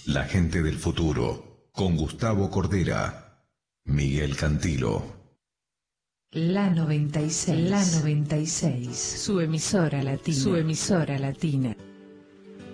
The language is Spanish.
La gente del futuro, con Gustavo Cordera, Miguel Cantilo. La 96, su emisora latina.